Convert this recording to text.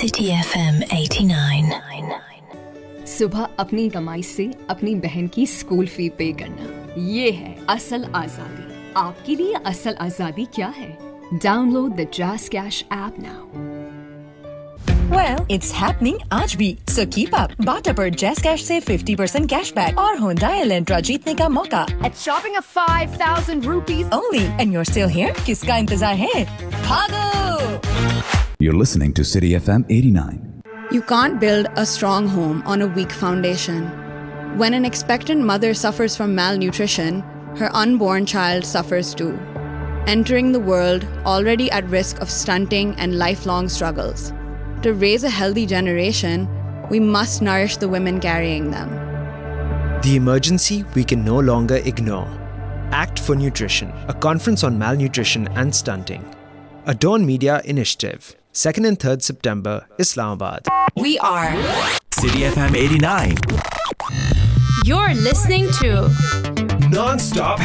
City FM 89. सुबह अपनी कमाई से अपनी बहन की स्कूल फी पे करना, ये है असल आजादी। आपके लिए असल आजादी क्या है? Download the jazz cash app now. Well, it's happening आज भी, so keep up. बाटा पर जैज़ कैश से 50% कैशबैक और Hyundai Elantra जीतने का मौका। At shopping of 5,000 rupees Only, and you're still here? किसका इंतजार है? भागो! You're listening to City FM 89. You can't build a strong home on a weak foundation. When an expectant mother suffers from malnutrition, her unborn child suffers too, entering the world already at risk of stunting and lifelong struggles. To raise a healthy generation, we must nourish the women carrying them. The emergency we can no longer ignore. Act for Nutrition, a conference on malnutrition and stunting. A Dawn Media initiative. 2nd and 3rd September, Islamabad. We are City FM 89. You're listening to Non-stop